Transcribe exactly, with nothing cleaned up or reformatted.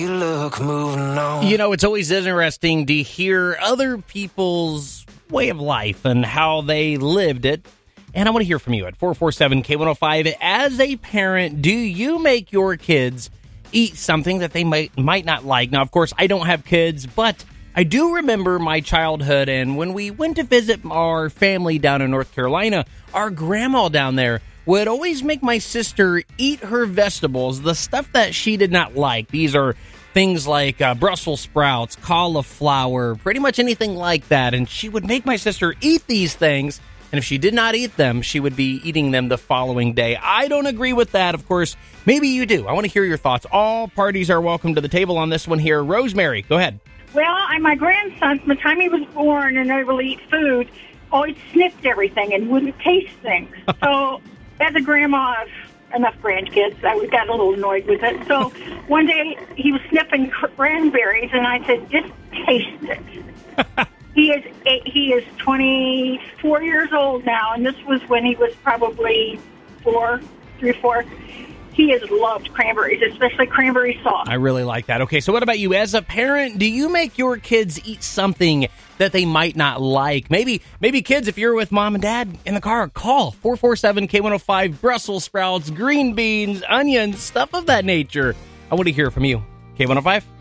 Look, moving on. You know, it's always interesting to hear other people's way of life and how they lived it. And I want to hear from you at four four seven K one oh five. As a parent, do you make your kids eat something that they might might not like? Now, of course, I don't have kids, but I do remember my childhood. And when we went to visit our family down in North Carolina, our grandma down there would always make my sister eat her vegetables, the stuff that she did not like. These are things like uh, Brussels sprouts, cauliflower, pretty much anything like that. And she would make my sister eat these things. And if she did not eat them, she would be eating them the following day. I don't agree with that, of course. Maybe you do. I want to hear your thoughts. All parties are welcome to the table on this one here. Rosemary, go ahead. Well, I, my grandson, from the time he was born and able to eat food, always sniffed everything and wouldn't taste things. So as a grandma of enough grandkids, I got a little annoyed with it. So one day he was sniffing cranberries, and I said, just taste it. He is eight, he is twenty-four years old now, and this was when he was probably four, three, four. He has loved cranberries, especially cranberry sauce. I really like that. Okay, so what about you? As a parent, do you make your kids eat something that they might not like? Maybe, maybe kids, if you're with mom and dad in the car, call four four seven K one oh five, Brussels sprouts, green beans, onions, stuff of that nature. I want to hear from you. K one oh five.